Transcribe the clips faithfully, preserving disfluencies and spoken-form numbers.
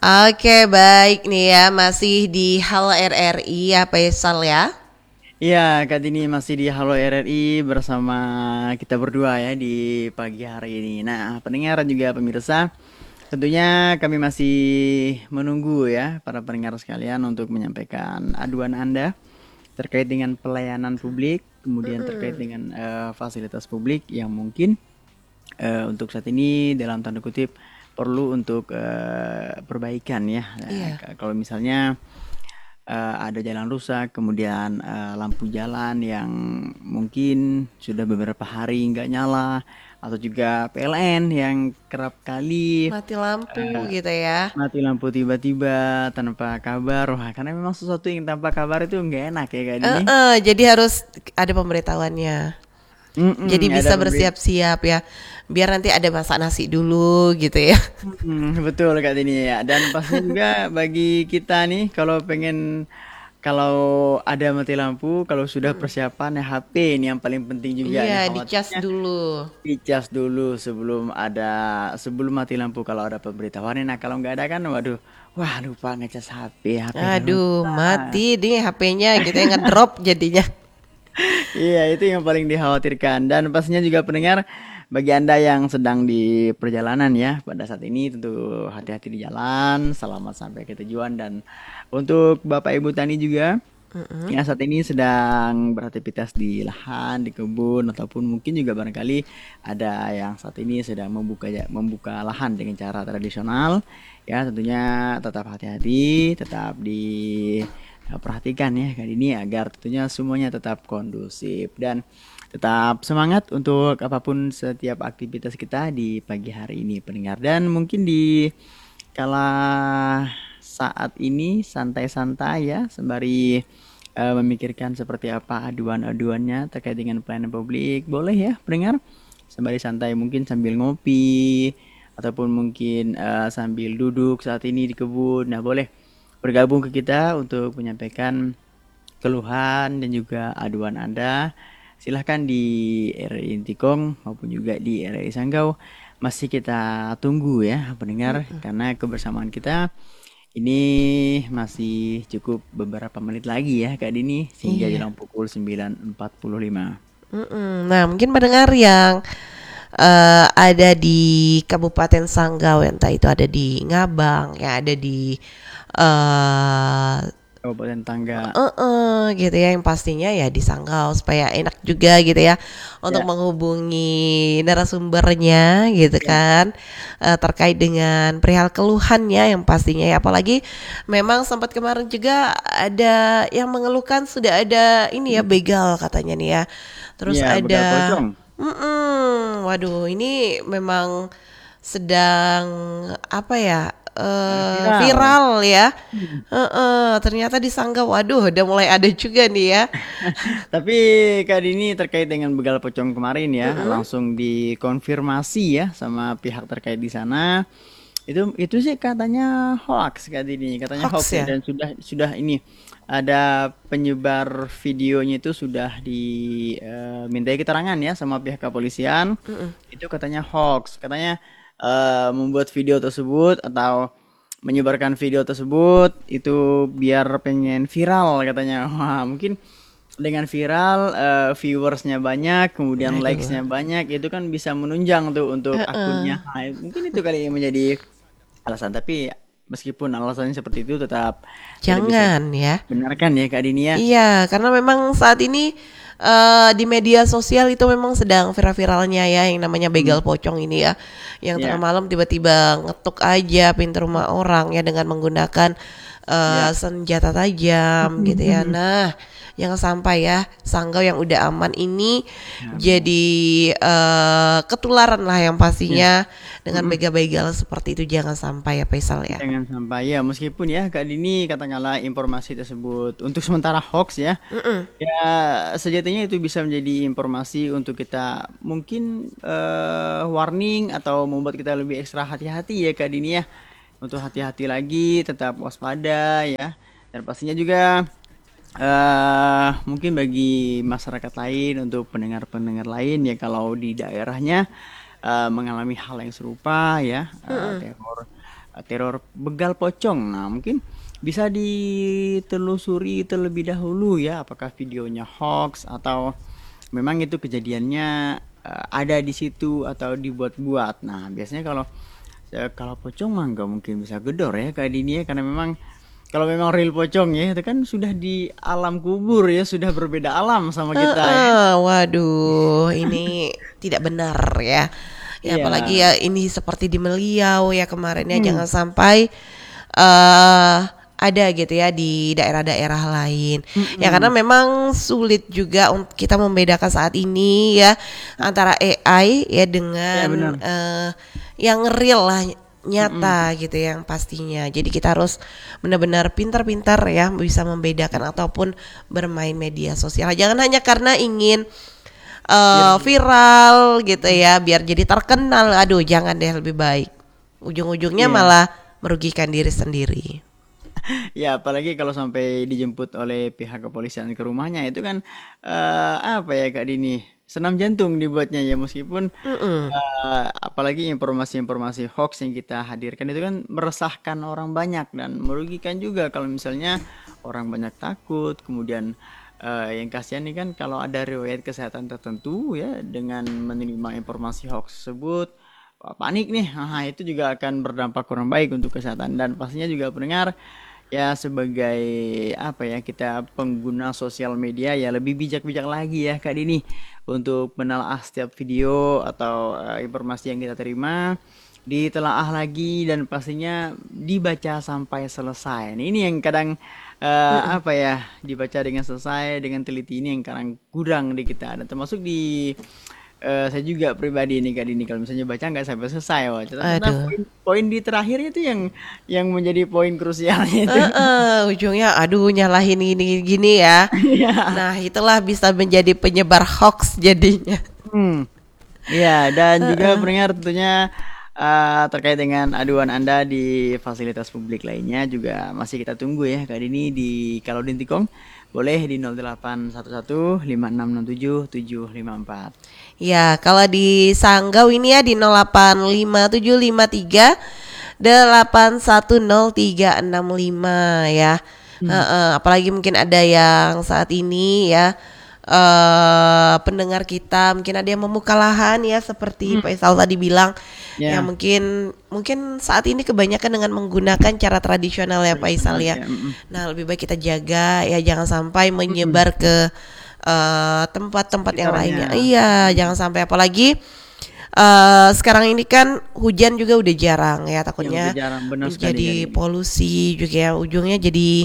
Oke, baik nih ya, masih di Halo R R I ya, Faisal ya. Iya, Kak Dini masih di Halo R R I bersama kita berdua ya di pagi hari ini. Nah, pendengar dan juga pemirsa, tentunya kami masih menunggu ya para pendengar sekalian untuk menyampaikan aduan Anda terkait dengan pelayanan publik, kemudian terkait Mm-mm. dengan eh, fasilitas publik yang mungkin eh, untuk saat ini dalam tanda kutip perlu untuk eh, perbaikan ya. Nah, Iya. k- kalau misalnya eh, ada jalan rusak, kemudian eh, lampu jalan yang mungkin sudah beberapa hari nggak nyala, atau juga P L N yang kerap kali Mati lampu eh, gitu ya. mati lampu tiba-tiba tanpa kabar. Wah, karena memang sesuatu yang tanpa kabar itu nggak enak ya Kak Dini. Eh-eh, jadi harus ada pemberitahuannya. Jadi Mm-mm, ada bisa pemberi. bersiap-siap ya. Biar nanti ada masak nasi dulu gitu ya. Mm, betul Kak Dini ya. Dan pastinya juga bagi kita nih kalau pengen kalau ada mati lampu, kalau sudah persiapan ya H P ini yang paling penting juga Iya, nih dicas khawatirnya dulu. dicas dulu sebelum ada sebelum mati lampu kalau ada pemberitahuan. Nah kalau nggak ada kan waduh, wah lupa ngecas H P, H P-nya Aduh, lupa. mati nih H P-nya gitu ya, ngedrop jadinya. Iya, itu yang paling dikhawatirkan. Dan pastinya juga pendengar, bagi Anda yang sedang di perjalanan ya, pada saat ini tentu hati-hati di jalan, selamat sampai ke tujuan. Dan untuk Bapak Ibu Tani juga, Mm-mm. yang saat ini sedang beraktivitas di lahan, di kebun, ataupun mungkin juga barangkali ada yang saat ini sedang membuka membuka lahan dengan cara tradisional, ya tentunya tetap hati-hati, tetap diperhatikan ya kali ini agar tentunya semuanya tetap kondusif dan tetap semangat untuk apapun setiap aktivitas kita di pagi hari ini pendengar. Dan mungkin di kala saat ini santai-santai ya sembari eh, memikirkan seperti apa aduan-aduannya terkait dengan pelayanan publik. Boleh ya pendengar sembari santai mungkin sambil ngopi ataupun mungkin eh, sambil duduk saat ini di kebun. Nah, boleh bergabung ke kita untuk menyampaikan keluhan dan juga aduan Anda. Silahkan di R R I Intikong maupun juga di R R I Sanggau. Masih kita tunggu ya pendengar karena kebersamaan kita ini masih cukup beberapa menit lagi ya Kak Dini sehingga Iya. jelang pukul sembilan empat puluh lima. Mm-mm. Nah, mungkin pendengar yang eh, ada di Kabupaten Sanggau, entah itu ada di Ngabang, ya ada di eh Kabupaten Tangga. eh eh, gitu ya, yang pastinya ya di Sanggau supaya enak juga gitu ya untuk Ya, menghubungi narasumbernya gitu ya. kan, eh, terkait dengan perihal keluhannya yang pastinya ya, apalagi memang sempat kemarin juga ada yang mengeluhkan sudah ada ini ya, begal katanya nih ya. Terus Iya, begal ada, pocong. mm waduh, ini memang sedang apa ya, Eh, eh, viral. viral ya. Heeh, ternyata di Sanggau, waduh, udah mulai ada juga nih ya. Tapi Kak Dini terkait dengan begal pocong kemarin ya, Mm-mm. langsung dikonfirmasi ya sama pihak terkait di sana. Itu itu sih katanya hoax Kak Dini, katanya Hoax hoax ya ya. dan sudah sudah ini ada penyebar videonya itu sudah dimintai keterangan ya sama pihak kepolisian. Mm-mm. Itu katanya hoax, katanya eh, membuat video tersebut atau menyebarkan video tersebut itu biar pengen viral katanya. Wah, mungkin dengan viral eh, viewersnya banyak, kemudian Aduh. likesnya banyak, itu kan bisa menunjang tuh untuk akunnya. Heeh. Nah, mungkin itu kali yang menjadi alasan. Tapi meskipun alasannya seperti itu tetap tidak bisa Jangan ya. benarkan ya Kak Dini ya. Iya, karena memang saat ini eh, di media sosial itu memang sedang viral-viralnya ya yang namanya Hmm, begal pocong ini ya. Yang tengah ya, malam tiba-tiba ngetuk aja pintu rumah orang ya dengan menggunakan eh, ya. senjata tajam gitu ya. Nah, jangan sampai ya Sanggau yang udah aman ini Ya, benar. jadi eh, ketularan lah yang Ya. pastinya dengan Mm-mm. begal-begal seperti itu, jangan sampai ya Faisal ya. Jangan sampai ya meskipun ya Kak Dini katakanlah informasi tersebut untuk sementara hoax ya. Mm-mm. Ya, sejatinya itu bisa menjadi informasi untuk kita mungkin eh, warning atau membuat kita lebih ekstra hati-hati ya Kak Dini ya. Untuk hati-hati lagi, tetap waspada ya. Dan pastinya juga eh mungkin bagi masyarakat lain untuk pendengar-pendengar lain ya kalau di daerahnya eh, mengalami hal yang serupa ya, eh, teror eh, teror begal pocong. Nah, mungkin bisa ditelusuri terlebih dahulu ya, apakah videonya hoax atau memang itu kejadiannya eh, ada di situ atau dibuat-buat. Nah, biasanya kalau eh, kalau pocong mah nggak mungkin bisa gedor ya kayak ini ya, karena memang kalau memang real pocong ya itu kan sudah di alam kubur ya, sudah berbeda alam sama kita ya. Heeh, waduh, ini tidak benar ya. Ya apalagi Iya. ya ini seperti di Meliau ya kemarin ya, Hmm. jangan sampai eh ada gitu ya di daerah-daerah lain. Ya karena Mm-mm. memang sulit juga untuk kita membedakan saat ini ya antara A I ya Ya dengan benar. eh, yang real lah, Mm-mm. nyata gitu yang pastinya. Jadi kita harus benar-benar pintar-pintar ya bisa membedakan ataupun bermain media sosial. Jangan hanya karena ingin eh, Viral. viral gitu ya, biar jadi terkenal. Aduh, jangan deh, lebih baik. Ujung-ujungnya Iya. malah merugikan diri sendiri. Ya, apalagi kalau sampai dijemput oleh pihak kepolisian ke rumahnya itu kan eh, apa ya Kak Dini? Senam jantung dibuatnya ya, meskipun Mm-mm. eh, apalagi informasi-informasi hoax yang kita hadirkan itu kan meresahkan orang banyak dan merugikan juga kalau misalnya orang banyak takut, kemudian eh, yang kasihan nih kan kalau ada riwayat kesehatan tertentu ya dengan menerima informasi hoax tersebut, wah, panik nih. Nah, itu juga akan berdampak kurang baik untuk kesehatan dan pastinya juga pendengar ya sebagai apa ya, kita pengguna sosial media ya lebih bijak-bijak lagi ya Kak Dini untuk menelaah setiap video atau eh, informasi yang kita terima, ditelaah lagi dan pastinya dibaca sampai selesai. Nah, ini yang kadang eh, Mm-mm. apa ya, dibaca dengan selesai dengan teliti, ini yang kadang kurang di kita, dan termasuk di eh, saya juga pribadi nih Kak Dini, kalau misalnya baca nggak sampai selesai, wah ternyata Aduh. poin poin di terakhir itu yang yang menjadi poin krusialnya itu. Heeh, ujungnya aduh nyalahin ini gini ya. Iya. Nah, itulah bisa menjadi penyebar hoax jadinya. Hmm. Iya, dan juga Heeh. pendengar tentunya eh, terkait dengan aduan Anda di fasilitas publik lainnya juga masih kita tunggu ya Kak Dini di Kalau Dintikong. Boleh di nol delapan satu satu lima enam enam tujuh tujuh lima empat. Ya, kalau di Sanggau ini ya di nol delapan lima tujuh lima tiga delapan satu nol tiga enam lima ya. Hmm. Heeh, apalagi mungkin ada yang saat ini ya eh pendengar kita mungkin ada yang membuka lahan ya seperti Hmm. Faisal tadi bilang ya, Ya, mungkin mungkin saat ini kebanyakan dengan menggunakan cara tradisional ya Faisal tradisional ya. ya. Mm-mm. Nah, lebih baik kita jaga ya jangan sampai Mm-mm. menyebar ke eh, tempat-tempat yang lainnya. Sekitarnya. Iya, Mm-mm. jangan sampai apalagi eh sekarang ini kan hujan juga udah jarang ya, Ya udah takutnya jarang, benar sekali Kak menjadi Dini. polusi juga ya, ujungnya jadi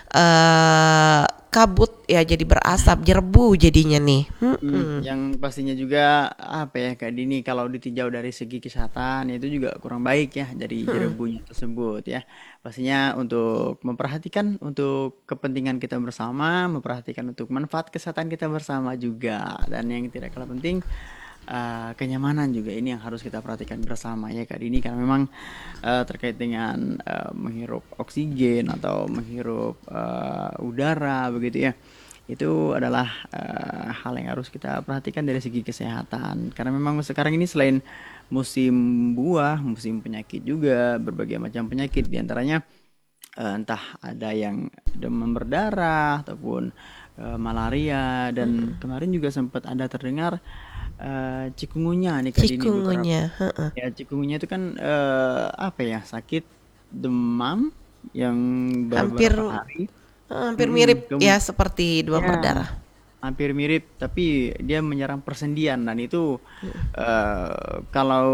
eh kabut ya, jadi berasap jerbu jadinya nih. Hmm, Mm-mm. yang pastinya juga apa ya Kak Dini, kalau ditinjau dari segi kesehatan itu juga kurang baik ya dari Mm-mm. jerebunya tersebut ya. Pastinya untuk memperhatikan untuk kepentingan kita bersama, memperhatikan untuk manfaat kesehatan kita bersama juga, dan yang tidak kalah penting eh, kenyamanan juga ini yang harus kita perhatikan bersama ya Kak Dini, karena memang eh, terkait dengan eh, menghirup oksigen atau menghirup eh, udara begitu ya, itu adalah eh, hal yang harus kita perhatikan dari segi kesehatan, karena memang sekarang ini selain musim buah, musim penyakit juga, berbagai macam penyakit diantaranya eh, entah ada yang demam berdarah ataupun eh, malaria, dan kemarin juga sempat ada terdengar eh, cikungunya nih Kak Dini, beberapa Cikungunya, heeh. ya, cikungunya itu kan eh, apa ya, sakit demam yang Hampir beberapa hari. hampir mirip Mm-mm. ya Kem- seperti demam ya, berdarah. hampir mirip, tapi dia menyerang persendian, dan itu eh, kalau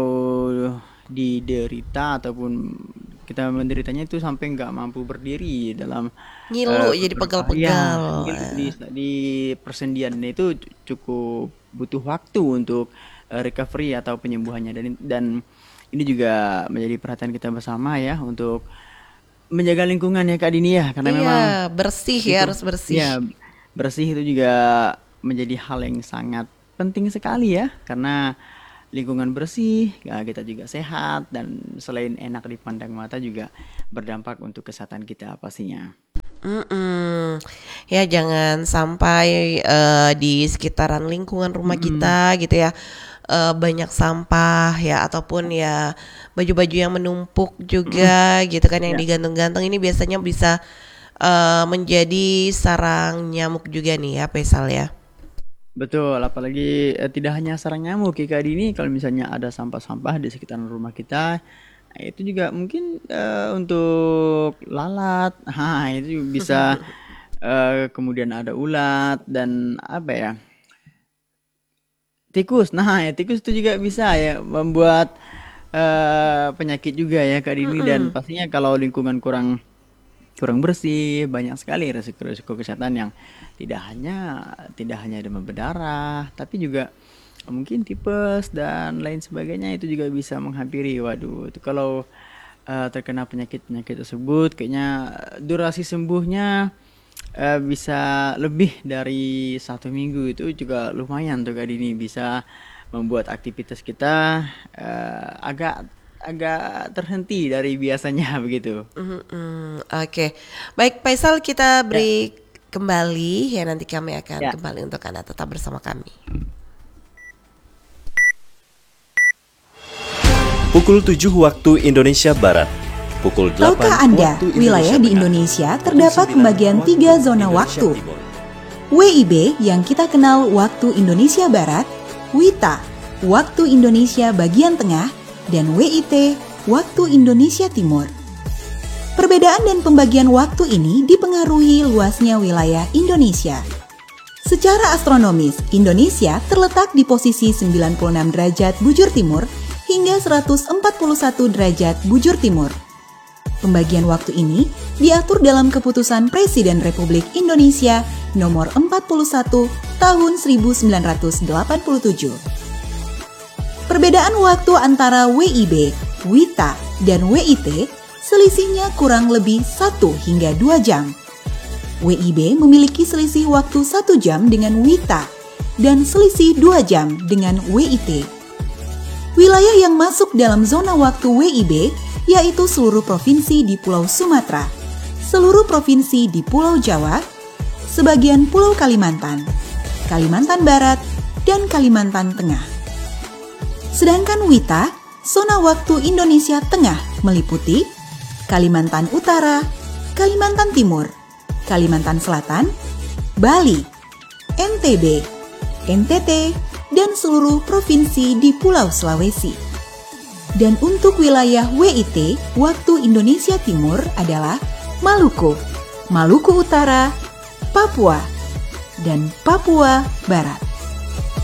diderita ataupun kita menderitanya itu sampai nggak mampu berdiri dalam Ngilu eh, jadi beberapa pegal-pegal. ya, ngilu di di persendian, dan itu cukup butuh waktu untuk eh, recovery atau penyembuhannya, dan dan ini juga menjadi perhatian kita bersama ya untuk menjaga lingkungan ya Kak Dini ya, karena Iya, memang bersih ya, lingkung harus bersih. ya, bersih itu juga menjadi hal yang sangat penting sekali ya, karena lingkungan bersih ya, kita juga sehat, dan selain enak dipandang mata juga berdampak untuk kesehatan kita pastinya. Mm-mm. Ya jangan sampai eh, di sekitaran lingkungan rumah Mm-mm. kita gitu ya uh, banyak sampah ya, ataupun ya baju-baju yang menumpuk juga gitu kan yang Ya. digantung-gantung, ini biasanya bisa uh, menjadi sarang nyamuk juga nih ya Faisal ya. Betul, apalagi eh, tidak hanya sarang nyamuk ya Kak Dini, kalau misalnya ada sampah-sampah di sekitar rumah kita, nah, itu juga mungkin eh, untuk lalat, nah itu juga bisa eh, kemudian ada ulat dan apa ya, tikus. Nah ya tikus itu juga bisa ya membuat eh, penyakit juga ya Kak Dini, dan Mm-mm. pastinya kalau lingkungan kurang kurang bersih, banyak sekali resiko-resiko kesehatan yang tidak hanya tidak hanya demam berdarah, tapi juga mungkin tipes dan lain sebagainya itu juga bisa menghampiri. Waduh, itu kalau eh, terkena penyakit-penyakit tersebut, kayaknya durasi sembuhnya eh, bisa lebih dari satu minggu. Itu juga lumayan tuh Kak Dini, bisa membuat aktivitas kita eh, agak agak terhenti dari biasanya begitu. Mm-mm. Oke, baik Faisal, kita Ya, break kembali ya, nanti kami akan ya. kembali untuk Anda, tetap bersama kami. Pukul tujuh waktu Indonesia Barat, pukul delapan Tahukah Anda, waktu wilayah di Tengah, Indonesia pukul terdapat sembilan pembagian waktu tiga zona Indonesia waktu. Timur. W I B yang kita kenal waktu Indonesia Barat, WITA waktu Indonesia bagian tengah, dan W I T waktu Indonesia Timur. Perbedaan dan pembagian waktu ini dipengaruhi luasnya wilayah Indonesia. Secara astronomis, Indonesia terletak di posisi sembilan puluh enam derajat bujur timur hingga seratus empat puluh satu derajat bujur timur. Pembagian waktu ini diatur dalam Keputusan Presiden Republik Indonesia Nomor empat puluh satu Tahun seribu sembilan ratus delapan puluh tujuh. Perbedaan waktu antara W I B, WITA, dan W I T selisihnya kurang lebih satu hingga dua jam. W I B memiliki selisih waktu satu jam dengan WITA dan selisih dua jam dengan W I T. Wilayah yang masuk dalam zona waktu W I B yaitu seluruh provinsi di Pulau Sumatera, seluruh provinsi di Pulau Jawa, sebagian Pulau Kalimantan, Kalimantan Barat, dan Kalimantan Tengah. Sedangkan WITA, zona waktu Indonesia Tengah, meliputi Kalimantan Utara, Kalimantan Timur, Kalimantan Selatan, Bali, N T B, N T T, dan seluruh provinsi di Pulau Sulawesi. Dan untuk wilayah W I T, waktu Indonesia Timur adalah Maluku, Maluku Utara, Papua, dan Papua Barat.